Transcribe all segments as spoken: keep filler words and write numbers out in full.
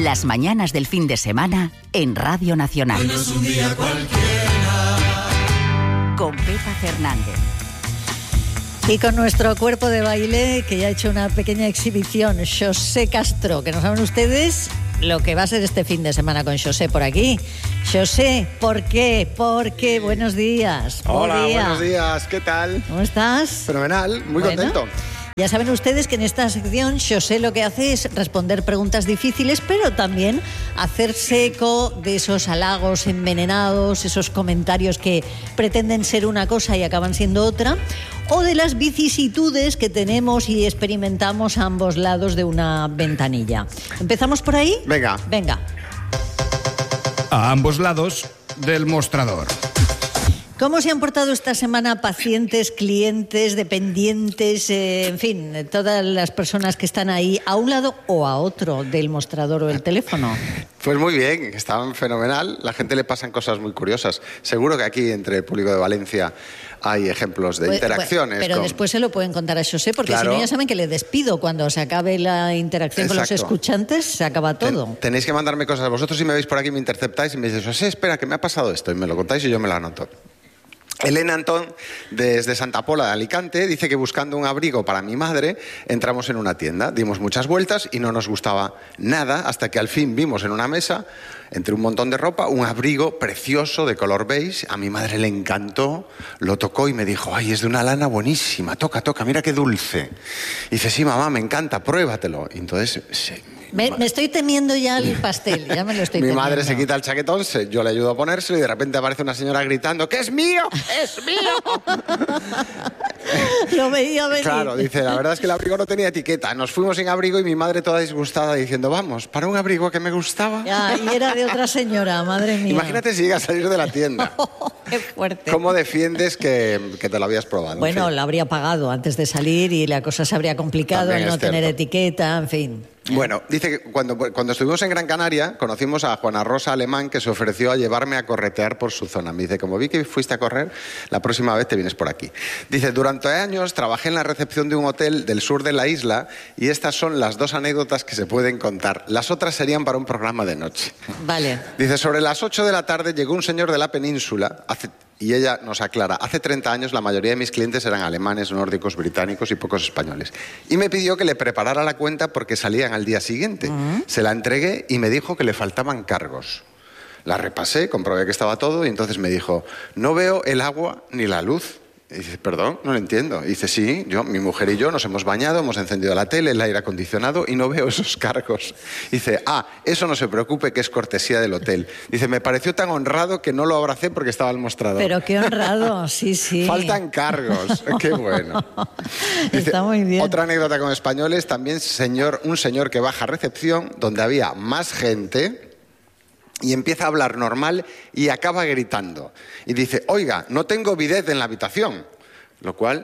Las mañanas del fin de semana en Radio Nacional. Hoy no es un día cualquiera. Con Pepa Fernández. Y con nuestro cuerpo de baile, que ya ha hecho una pequeña exhibición, José Castro, que no saben ustedes lo que va a ser este fin de semana con José por aquí. José, ¿por qué? ¿Por qué? Buenos días. Hola, Buen día. buenos días, ¿qué tal? ¿Cómo estás? Fenomenal, muy Bueno. contento. Ya saben ustedes que en esta sección José lo que hace es responder preguntas difíciles, pero también hacerse eco de esos halagos envenenados, esos comentarios que pretenden ser una cosa y acaban siendo otra, o de las vicisitudes que tenemos y experimentamos a ambos lados de una ventanilla. ¿Empezamos por ahí? Venga. Venga. A ambos lados del mostrador. ¿Cómo se han portado esta semana pacientes, clientes, dependientes, eh, en fin, todas las personas que están ahí a un lado o a otro del mostrador o del teléfono? Pues muy bien, estaban fenomenal. La gente le pasan cosas muy curiosas. Seguro que aquí, entre el público de Valencia, hay ejemplos de Pues, interacciones. Pero con... después se lo pueden contar a José, porque Claro. si no ya saben que le despido. Cuando se acabe la interacción con los Exacto. escuchantes, se acaba todo. Ten- tenéis que mandarme cosas. Vosotros si me veis por aquí me interceptáis y me dices, José, espera, que me ha pasado esto. Y me lo contáis y yo me lo anoto. Elena Antón, desde Santa Pola de Alicante, dice que buscando un abrigo para mi madre, entramos en una tienda, dimos muchas vueltas y no nos gustaba nada, hasta que al fin vimos en una mesa, entre un montón de ropa, un abrigo precioso de color beige. A mi madre le encantó, lo tocó y me dijo, ay, es de una lana buenísima, toca, toca, mira qué dulce. Y dice, sí, mamá, me encanta, pruébatelo. Y entonces... sí, Me, me estoy temiendo ya el pastel, ya me lo estoy mi temiendo. madre se quita el chaquetón, se- yo le ayudo a ponérselo y de repente aparece una señora gritando, ¡que es mío! ¡Es mío! Lo veía venir. Claro, dice, la verdad es que el abrigo no tenía etiqueta. Nos fuimos sin abrigo y mi madre toda disgustada diciendo, vamos, para un abrigo que me gustaba. Ya, y era de otra señora, madre mía. Imagínate si llega a salir de la tienda. Qué fuerte. ¿Cómo defiendes que, que te lo habías probado? En Bueno, fin. la habría pagado antes de salir y la cosa se habría complicado También al no es tener cierto. etiqueta, en fin. Bueno, dice que cuando, cuando estuvimos en Gran Canaria conocimos a Juana Rosa Alemán, que se ofreció a llevarme a corretear por su zona. Me dice, como vi que fuiste a correr, la próxima vez te vienes por aquí. Dice, durante años trabajé en la recepción de un hotel del sur de la isla y estas son las dos anécdotas que se pueden contar. Las otras serían para un programa de noche. Vale. Dice, sobre las ocho de la tarde llegó un señor de la península, hace- y ella nos aclara, hace treinta años la mayoría de mis clientes eran alemanes, nórdicos, británicos y pocos españoles. Y me pidió que le preparara la cuenta porque salían al día siguiente. Uh-huh. Se la entregué y me dijo que le faltaban cargos. La repasé, comprobé que estaba todo y entonces me dijo, no veo el agua ni la luz. Y dice, perdón, no lo entiendo. Y dice, sí, yo, mi mujer y yo nos hemos bañado, hemos encendido la tele, el aire acondicionado y no veo esos cargos. Y dice, ah, eso no se preocupe, que es cortesía del hotel. Dice, me pareció tan honrado que no lo abracé porque estaba al mostrador. Pero qué honrado, sí, sí. Faltan cargos, qué bueno. Dice, está muy bien. Otra anécdota con españoles, también señor, un señor que baja a recepción donde había más gente... y empieza a hablar normal y acaba gritando. Y dice, oiga, no tengo bidet en la habitación. Lo cual,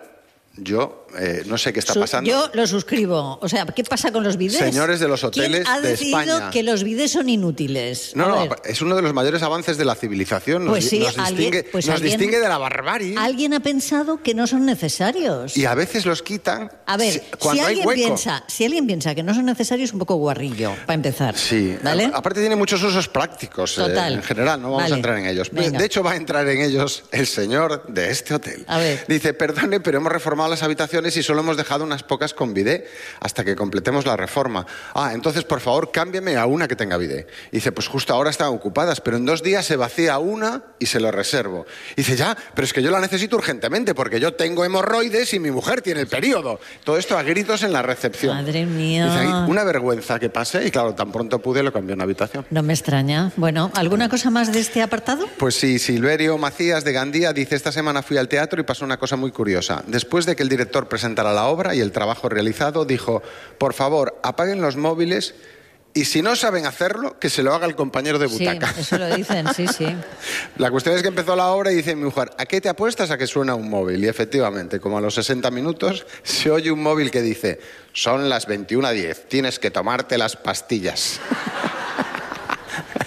yo eh, no sé qué está Su- pasando. Yo lo suscribo. O sea, ¿qué pasa con los bidés? Señores de los hoteles ¿Quién ha de decidido España? que los bidés son inútiles? No, A no, ver. es uno de los mayores avances de la civilización. Nos, Pues sí, nos alguien- distingue, pues nos alguien- distingue de la barbarie. Alguien ha pensado que no son necesarios. Y a veces los quitan A ver, si- si cuando hay alguien, hueco. piensa, si alguien piensa que no son necesarios, un poco guarrillo, para empezar. Sí, ¿Vale? a- aparte tiene muchos usos prácticos eh, Total. en general, no vamos Vale. a entrar en ellos. Venga. De hecho, va a entrar en ellos el señor de este hotel. A ver. Dice, perdone, pero hemos reformado las habitaciones y solo hemos dejado unas pocas con bidé hasta que completemos la reforma. Ah, entonces, por favor, cámbiame a una que tenga bidé. Dice, pues justo ahora están ocupadas, pero en dos días se vacía una y se lo reservo. Dice, ya, pero es que yo la necesito urgentemente porque yo tengo hemorroides y mi mujer tiene el periodo. Todo esto a gritos en la recepción. Madre mía. Dice, "Ay, una vergüenza que pase", y claro, tan pronto pude lo cambió en habitación. No me extraña. Bueno, ¿alguna cosa más de este apartado? Pues sí, Silverio Macías de Gandía dice, esta semana fui al teatro y pasó una cosa muy curiosa. Después de que el director presentara la obra y el trabajo realizado, dijo, por favor, apaguen los móviles y si no saben hacerlo, que se lo haga el compañero de butaca. Sí, eso lo dicen, sí, sí. La cuestión es que empezó la obra y dice mi mujer, ¿a qué te apuestas a que suena un móvil? Y efectivamente, como a los sesenta minutos, se oye un móvil que dice, son las veintiuna diez, tienes que tomarte las pastillas.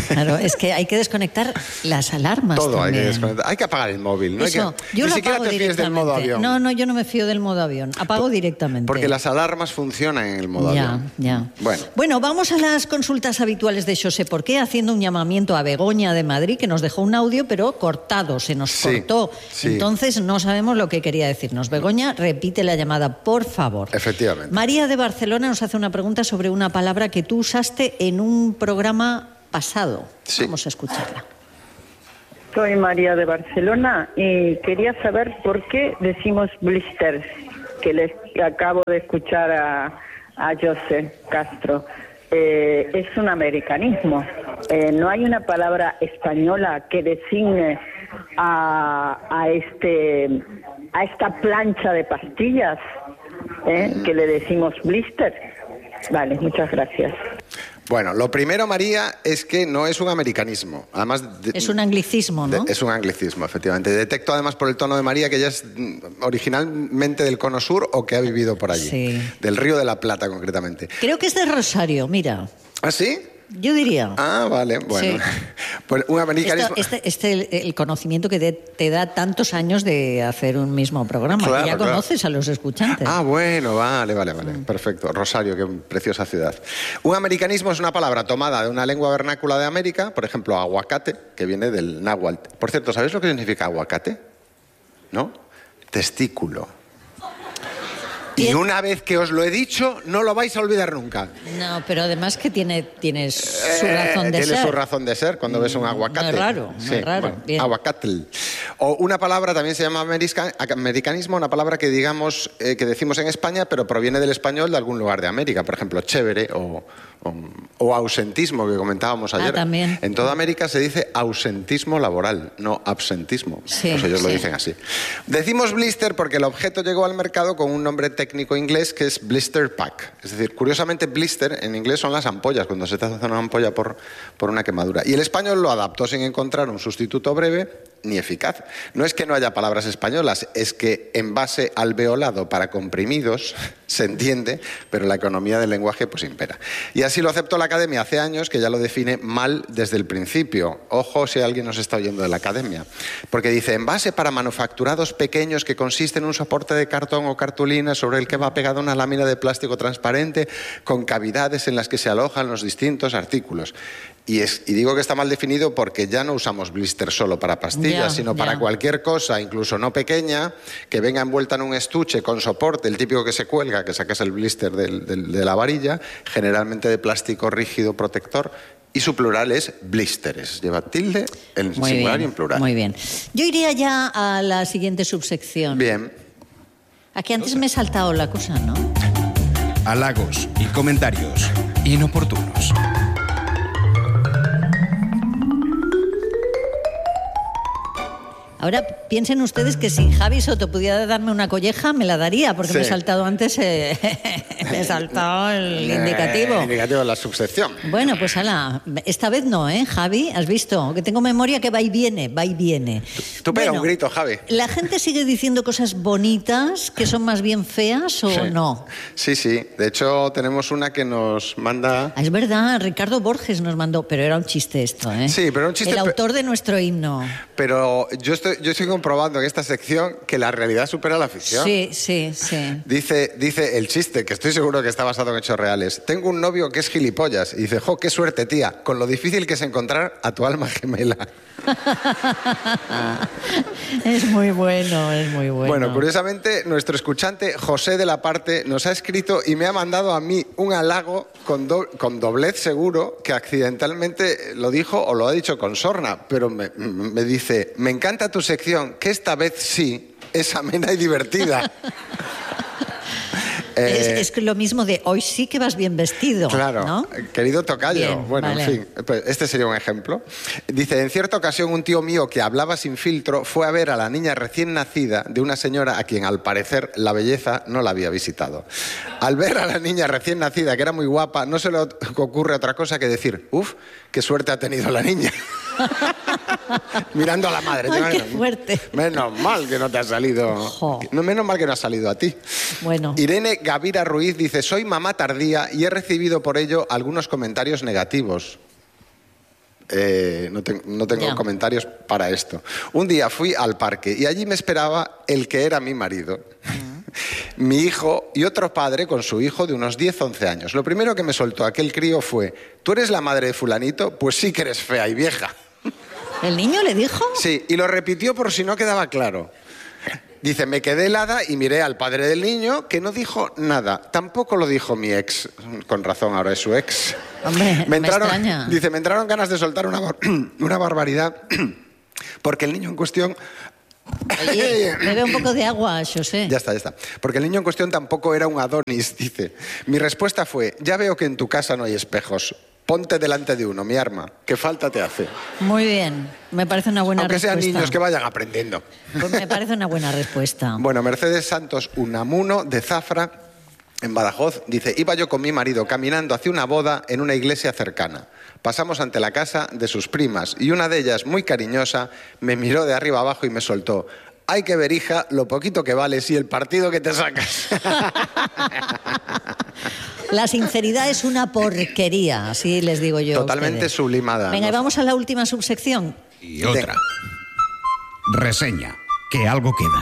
Claro, es que hay que desconectar las alarmas. Todo también. hay que desconectar. Hay que apagar el móvil. No Eso, hay que, yo ni lo siquiera apago te fíes del modo directamente. avión. No, no, yo no me fío del modo avión. Apago Por, directamente. Porque las alarmas funcionan en el modo ya, avión. Ya, Bueno. Bueno, vamos a las consultas habituales de Xosé Porqué, haciendo un llamamiento a Begoña de Madrid, que nos dejó un audio, pero cortado, se nos Sí, cortó. sí. Entonces no sabemos lo que quería decirnos. Begoña, repite la llamada, por favor. Efectivamente. María de Barcelona nos hace una pregunta sobre una palabra que tú usaste en un programa pasado. Sí. Vamos a escucharla. Soy María de Barcelona y quería saber por qué decimos blisters, que les acabo de escuchar a, a José Castro. Eh, es un americanismo. Eh, no hay una palabra española que designe a, a este a esta plancha de pastillas, eh, que le decimos blister. Vale, muchas gracias. Bueno, lo primero, María, es que no es un americanismo. Además, de, Es un anglicismo, ¿no? de, es un anglicismo, efectivamente. Detecto además por el tono de María que ella es originalmente del Cono Sur o que ha vivido por allí. Sí. Del Río de la Plata, concretamente. Creo que es de Rosario, mira. ¿Ah, sí? Yo diría. Ah, vale, bueno. Sí. Pues un americanismo... Esto- este este el, el conocimiento que te, te da tantos años de hacer un mismo programa, Claro, que ya claro. conoces a los escuchantes. Ah, bueno, vale, vale, vale. Perfecto. Rosario, qué preciosa ciudad. Un americanismo es una palabra tomada de una lengua vernácula de América, por ejemplo, aguacate, que viene del náhuatl. Por cierto, ¿sabéis lo que significa aguacate? ¿No? Testículo. Y Bien. una vez que os lo he dicho, no lo vais a olvidar nunca. No, pero además que tiene, tiene su Eh, razón de tiene ser. su razón de ser cuando ves un aguacate. no es raro, no es raro. Bien. Aguacatl. O una palabra también se llama america- americanismo, una palabra que digamos eh, que decimos en España, pero proviene del español de algún lugar de América. Por ejemplo, chévere o, o, o ausentismo, que comentábamos ayer. Ah, también. En toda América se dice ausentismo laboral, no absentismo. Sí, pues ellos lo sí. dicen así. Decimos blister porque el objeto llegó al mercado con un nombre técnico inglés que es blister pack. Es decir, curiosamente blister en inglés son las ampollas, cuando se te hace una ampolla por, por una quemadura. Y el español lo adaptó sin encontrar un sustituto breve ni eficaz. No es que no haya palabras españolas, es que en base alveolado para comprimidos se entiende, pero la economía del lenguaje pues impera. Y así lo aceptó la Academia hace años, que ya lo define mal desde el principio. Ojo si alguien nos está oyendo de la Academia. Porque dice, envase para manufacturados pequeños que consiste en un soporte de cartón o cartulina sobre el que va pegada una lámina de plástico transparente con cavidades en las que se alojan los distintos artículos. Y, es, y digo que está mal definido porque ya no usamos blister solo para pastillas, Ya, sino ya. para cualquier cosa, incluso no pequeña, que venga envuelta en un estuche con soporte, el típico que se cuelga, que sacas el blister del, del, de la varilla, generalmente de plástico rígido protector, y su plural es blísteres. Lleva tilde en Muy singular bien, y en plural. muy bien. Yo iría ya a la siguiente subsección. Bien. Aquí antes me he saltado la cosa, ¿no? Halagos y comentarios inoportunos. Ahora piensen ustedes que si Javi Soto pudiera darme una colleja, me la daría, porque Sí. me he saltado antes, eh, me he saltado el indicativo. Eh, indicativo de la subsección. Bueno, pues ala, esta vez no, ¿eh, Javi? ¿Has visto? Que tengo memoria que va y viene, va y viene. Tú pega Bueno, un grito, Javi. ¿La gente sigue diciendo cosas bonitas que son más bien feas o Sí. no? Sí, sí. De hecho, tenemos una que nos manda... Ah, es verdad, Ricardo Borges nos mandó, pero era un chiste esto, ¿eh? Sí, pero un chiste, El pe- autor de nuestro himno. Pero yo estoy, yo estoy comprobando en esta sección que la realidad supera la ficción. Sí, sí, sí. Dice, dice el chiste, que estoy seguro que está basado en hechos reales. Tengo un novio que es gilipollas. Y dice, jo, qué suerte, tía, con lo difícil que es encontrar a tu alma gemela. Es muy bueno, es muy bueno. Bueno, curiosamente, nuestro escuchante José de la Parte nos ha escrito y me ha mandado a mí un halago con, do- con doblez seguro, que accidentalmente lo dijo o lo ha dicho con sorna, pero me, me dice, me encanta tu sección, que esta vez sí es amena y divertida. Es, Eh, es que lo mismo de hoy sí que vas bien vestido, Claro, ¿no? querido tocayo. Bien, bueno, vale. en fin, pues este sería un ejemplo. Dice, en cierta ocasión un tío mío que hablaba sin filtro fue a ver a la niña recién nacida de una señora a quien al parecer la belleza no la había visitado. Al ver a la niña recién nacida, que era muy guapa, no se le ocurre otra cosa que decir, uff, qué suerte ha tenido la niña. Mirando a la madre. Ay, Menos- qué fuerte. Menos mal que no te ha salido. Jo. No, menos mal que no ha salido a ti. Bueno. Irene Gavira Ruiz dice, soy mamá tardía y he recibido por ello algunos comentarios negativos. Eh, no, te, no tengo Ya. comentarios para esto. Un día fui al parque y allí me esperaba el que era mi marido, mi hijo y otro padre con su hijo de unos diez, once años. Lo primero que me soltó aquel crío fue: ¿tú eres la madre de fulanito? Pues sí que eres fea y vieja. ¿El niño le dijo? Sí, y lo repitió por si no quedaba claro. Dice, me quedé helada y miré al padre del niño, que no dijo nada. Tampoco lo dijo mi ex. Con razón, ahora es su ex. Hombre, me extraña. Dice, me entraron ganas de soltar una, bar- una barbaridad porque el niño en cuestión... Oye, bebe un poco de agua, José. Ya está, ya está. Porque el niño en cuestión tampoco era un Adonis, dice. Mi respuesta fue, ya veo que en tu casa no hay espejos. Ponte delante de uno, mi arma. ¿Qué falta te hace? Muy bien, me parece una buena Aunque respuesta. sean niños que vayan aprendiendo. Pues me parece una buena respuesta. Bueno, Mercedes Santos Unamuno, de Zafra, en Badajoz, dice, iba yo con mi marido caminando hacia una boda en una iglesia cercana. Pasamos ante la casa de sus primas y una de ellas, muy cariñosa, me miró de arriba abajo y me soltó, hay que ver, hija, lo poquito que vales y el partido que te sacas. La sinceridad es una porquería, así les digo yo. a Totalmente ustedes. sublimada. Venga, y ¿no? vamos a la última subsección. Y otra. Reseña. Que algo queda.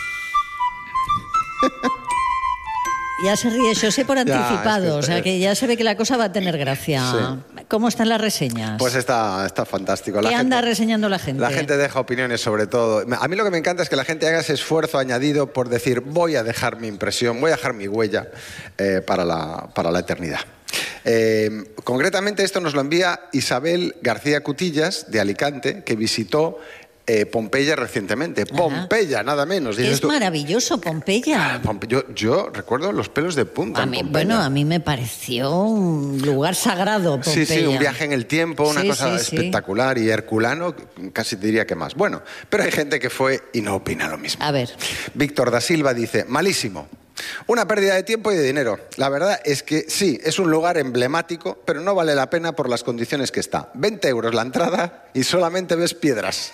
Ya se ríe José por Ya, anticipado, es que- o sea que ya se ve que la cosa va a tener gracia. ¿Cómo están las reseñas? Pues está, está fantástico. ¿Qué La anda gente- reseñando la gente? La gente deja opiniones sobre todo. A mí lo que me encanta es que la gente haga ese esfuerzo añadido por decir, voy a dejar mi impresión, voy a dejar mi huella eh, para, la, para la eternidad. Eh, concretamente esto nos lo envía Isabel García Cutillas, de Alicante, que visitó eh, Pompeya recientemente. Ajá. Pompeya, nada menos. Que Dices es tú, maravilloso, Pompeya. Pompe- yo, yo recuerdo los pelos de punta A en mí, Pompeya. bueno, a mí me pareció un lugar sagrado, Pompeya. Sí, sí, un viaje en el tiempo, una Sí, cosa sí, sí. espectacular y herculano, casi te diría que más. Bueno, pero hay gente que fue y no opina lo mismo. A ver. Víctor da Silva dice, malísimo. Una pérdida de tiempo y de dinero. La verdad es que sí, es un lugar emblemático, pero no vale la pena por las condiciones que está. veinte euros la entrada y solamente ves piedras.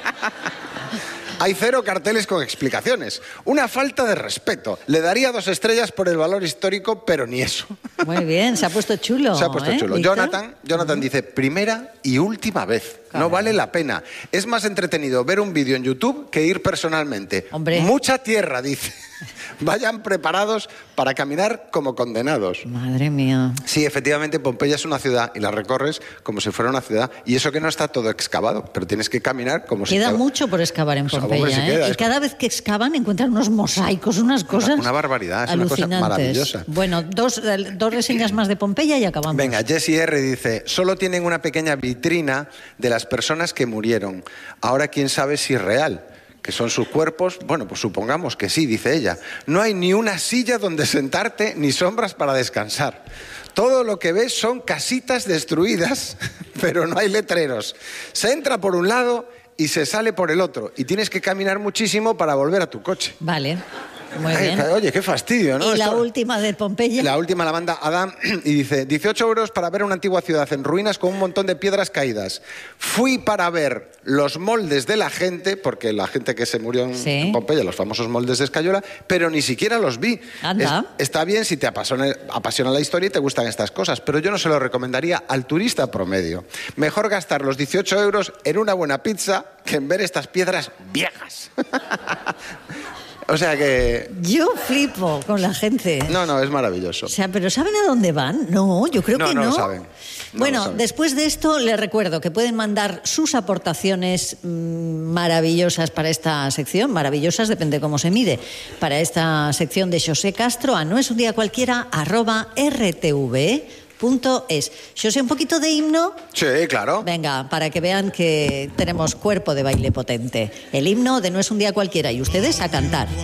Hay cero carteles con explicaciones. Una falta de respeto. Le daría dos estrellas por el valor histórico, pero ni eso. Muy bien, se ha puesto chulo. Se ha puesto ¿eh, chulo. Víctor? Jonathan, Jonathan dice, primera y última vez. No vale la pena. Es más entretenido ver un vídeo en YouTube que ir personalmente. Hombre. Mucha tierra, dice. Vayan preparados para caminar como condenados. Madre mía. Sí, efectivamente, Pompeya es una ciudad y la recorres como si fuera una ciudad. Y eso que no está todo excavado, pero tienes que caminar como si... Queda te- mucho por excavar en O sea, Pompeya, hombre, sí ¿eh? queda, Y es- cada vez que excavan encuentran unos mosaicos, unas cosas una barbaridad, es una cosa alucinantes. maravillosa. Bueno, dos, eh, dos reseñas más de Pompeya y acabamos. Venga, Jessie R. dice, solo tienen una pequeña vitrina de las personas que murieron. Ahora quién sabe si es real, que son sus cuerpos. Bueno, pues supongamos que sí, dice ella. No hay ni una silla donde sentarte ni sombras para descansar. Todo lo que ves son casitas destruidas, pero no hay letreros. Se entra por un lado y se sale por el otro. Y tienes que caminar muchísimo para volver a tu coche. Vale, muy Ay, bien. oye, qué fastidio, ¿no? Y la Esto- última de Pompeya. La última la manda Adam y dice, dieciocho euros para ver una antigua ciudad en ruinas con un montón de piedras caídas. Fui para ver los moldes de la gente, porque la gente que se murió en, Sí. en Pompeya, los famosos moldes de Escayola, pero ni siquiera los vi. Anda. Es- está bien si te apasiona, apasiona la historia y te gustan estas cosas, pero yo no se lo recomendaría al turista promedio. Mejor gastar los dieciocho euros en una buena pizza que en ver estas piedras viejas. O sea que... Yo flipo con la gente. No, no, es maravilloso. O sea, ¿pero saben a dónde van? No, yo creo No, que no no. lo saben. No bueno, lo saben. después de esto les recuerdo que pueden mandar sus aportaciones mmm, maravillosas para esta sección, maravillosas, depende cómo se mide, para esta sección de José Castro a no es un día cualquiera arroba rtv punto es. José, un poquito de himno. Sí, claro. Venga, para que vean que tenemos cuerpo de baile potente. El himno de No es un día cualquiera y ustedes a cantar.